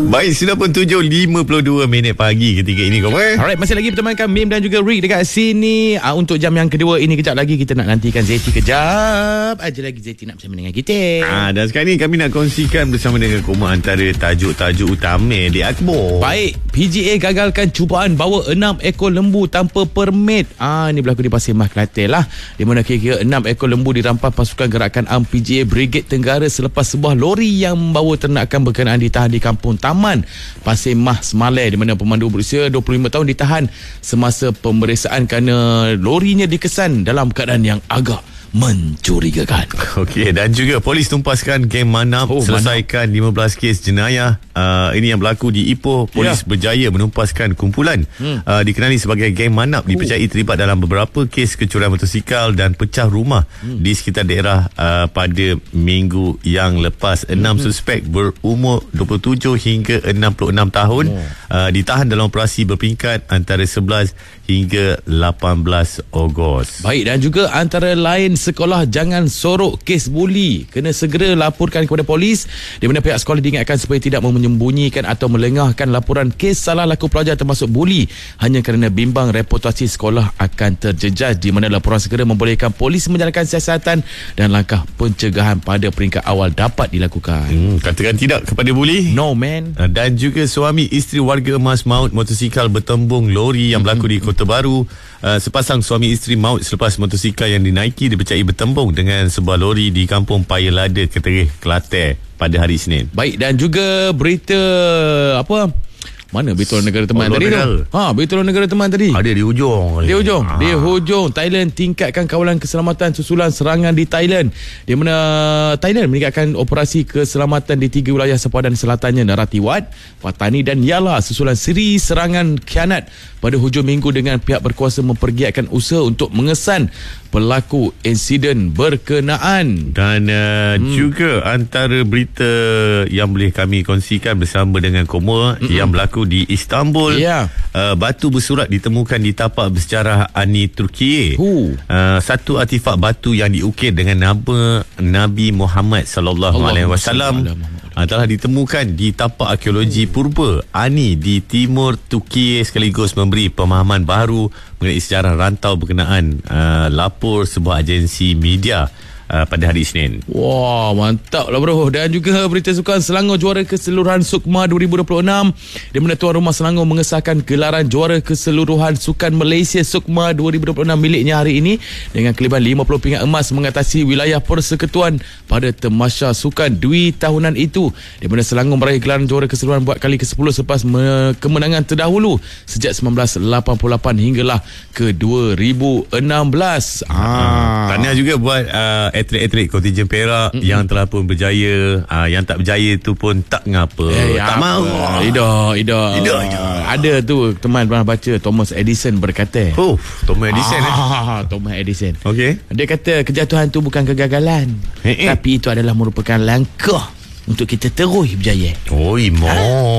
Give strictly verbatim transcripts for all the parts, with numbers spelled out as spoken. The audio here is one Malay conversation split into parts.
Baik, sudah pun tujuh lima puluh dua minit pagi ketika ini kau eh. Alright, masih lagi bertemankan Mim dan juga Rick dekat sini. uh, Untuk jam yang kedua ini, kejap lagi kita nak nantikan Zeti. Kejap aja lagi Zeti nak bersama dengan kita. Ah, dan sekarang ni kami nak kongsikan bersama dengan Koma antara tajuk-tajuk utama di Akbar. Baik, P G A gagalkan cubaan bawa enam ekor lembu tanpa permit. Ah, ini berlaku di Pasir Mas, Kelantan lah, di mana kira-kira enam ekor lembu dirampas pasukan gerakan A M P G A Brigade Tenggara selepas sebuah lori yang membawa ternakan berkenaan ditahan di Kampung Taman Pasir Mas Malai, di mana pemandu berusia dua puluh lima tahun ditahan semasa pemeriksaan kerana lorinya dikesan dalam keadaan yang agak mencurigakan. Okey, dan juga polis tumpaskan geng Manap, oh, selesaikan Manap. lima belas kes jenayah. Uh, ini yang berlaku di Ipoh. Polis yeah. berjaya menumpaskan kumpulan hmm. uh, dikenali sebagai geng Manap, dipercayai terlibat dalam beberapa kes kecurian motosikal dan pecah rumah hmm. di sekitar daerah uh, pada minggu yang lepas. Enam hmm. suspek berumur dua puluh tujuh hingga enam puluh enam tahun oh. uh, ditahan dalam operasi berperingkat antara sebelas hingga lapan belas Ogos. Baik, dan juga antara lain, sekolah jangan sorok kes buli, kena segera laporkan kepada polis, di mana pihak sekolah diingatkan supaya tidak menyembunyikan atau melengahkan laporan kes salah laku pelajar termasuk buli hanya kerana bimbang reputasi sekolah akan terjejas, di mana laporan segera membolehkan polis menjalankan siasatan dan langkah pencegahan pada peringkat awal dapat dilakukan. Hmm, katakan tidak kepada buli. No man. Dan juga suami isteri warga emas maut motosikal bertembung lori yang berlaku mm-hmm. di Kota Baru. Uh, sepasang suami isteri maut selepas motosikal yang dinaiki dipercayai bertembung dengan sebuah lori di Kampung Paya Lada, Keterih, Kelantan pada hari Isnin. Baik, dan juga berita apa? Mana berita negara teman oh, tadi tu? Ha, berita negara teman tadi. Ada di hujung. Di hujung. Ha. Di hujung. Thailand tingkatkan kawalan keselamatan susulan serangan di Thailand. Di mana Thailand meningkatkan operasi keselamatan di tiga wilayah sepadan selatannya, Narathiwat, Patani dan Yala, susulan siri serangan khianat pada hujung minggu dengan pihak berkuasa mempergiatkan usaha untuk mengesan pelaku insiden berkenaan. Dan uh, hmm. juga antara berita yang boleh kami kongsikan bersama dengan Koma mm-mm. yang berlaku di Istanbul. Yeah. Uh, batu bersurat ditemukan di tapak bersejarah Ani Turkiye. Uh, satu artifak batu yang diukir dengan nama Nabi Muhammad sallallahu alaihi wasallam telah ditemukan di tapak arkeologi purba Ani di timur Turkiye, sekaligus memberi pemahaman baru mengenai sejarah rantau berkenaan, uh, lapor sebuah agensi media Uh, pada hari Isnin. Wah, mantap lah bro. Dan juga berita sukan, Selangor juara keseluruhan Sukma dua ribu dua puluh enam, di mana tuan rumah Selangor mengesahkan gelaran juara keseluruhan Sukan Malaysia Sukma dua ribu dua puluh enam miliknya hari ini dengan kelebihan lima puluh pingat emas mengatasi wilayah persekutuan pada Tamasya Sukan Dwi tahunan itu, di mana Selangor meraih gelaran juara keseluruhan buat kali ke sepuluh selepas me- kemenangan terdahulu sejak sembilan belas lapan puluh lapan hinggalah ke dua ribu enam belas. Ah. Tahniah juga buat uh, atlet-atlet kontijen Perak mm-hmm. yang telah pun berjaya. uh, Yang tak berjaya tu pun tak ngapa, eh, tak mahu. Ida, Ida, Ida, Ida. Ada tu teman pernah baca Thomas Edison berkata. Oh, Thomas Edison ah, eh? Thomas Edison. Okay. Dia kata kejatuhan tu bukan kegagalan, eh, eh. tapi itu adalah merupakan langkah untuk kita terus berjaya. Oi, mo.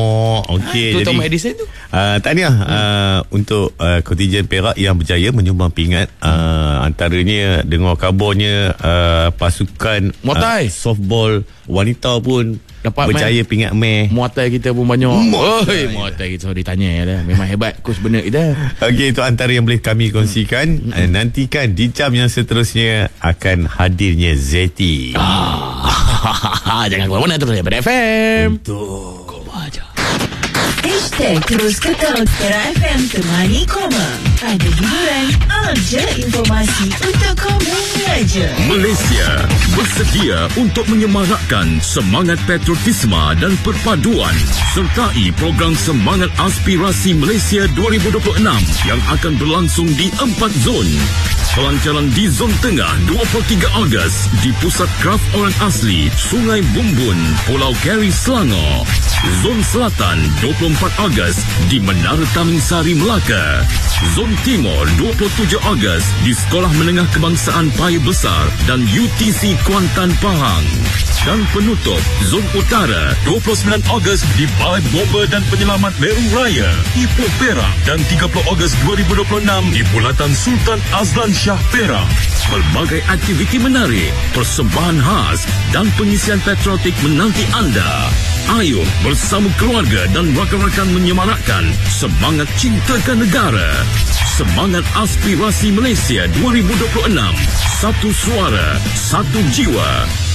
Okey, jadi Thomas Edison tu. Uh, tahniah hmm. uh, untuk uh, kontijen Perak yang berjaya menyumbang pingat, uh, antaranya dengar kabarnya uh, pasukan uh, softball wanita pun dapat berjaya main. Pingat meh. Muatai kita pun banyak. Oi, muatai kita sorry tanya dah. Memang hebat coach benar kita. Okey, itu antara yang boleh kami kongsikan. Hmm. Uh, nantikan di jam yang seterusnya akan hadirnya Zeti. Ah. Jangan ke mana-mana, terus daripada F M. Untuk Koma aja. Hashtag terus kekal Tera F M temani Koma. Ada hiburan, ada informasi untuk Koma aja. Malaysia bersedia untuk menyemarakkan semangat patriotisme dan perpaduan, sertai program Semangat Aspirasi Malaysia dua ribu dua puluh enam yang akan berlangsung di empat zon. Pelancaran di Zon Tengah dua puluh tiga Ogos di Pusat Kraf Orang Asli Sungai Bumbun, Pulau Keri, Selangor. Zon Selatan dua puluh empat Ogos di Menara Taman Sari, Melaka. Zon Timur dua puluh tujuh Ogos di Sekolah Menengah Kebangsaan Paya Besar dan U T C Kuantan, Pahang. Dan penutup Zon Utara dua puluh sembilan Ogos di Balai Bomba dan Penyelamat Meru Raya, Ipoh, Perak, dan tiga puluh Ogos dua ribu dua puluh enam di Bulatan Sultan Azlan Shah, Perak. Pelbagai aktiviti menarik, persembahan khas dan pengisian patriotik menanti anda. Ayuh bersama keluarga dan rakan-rakan menyemarakkan semangat cintakan negara. Semangat Aspirasi Malaysia dua ribu dua puluh enam. Satu suara, satu jiwa.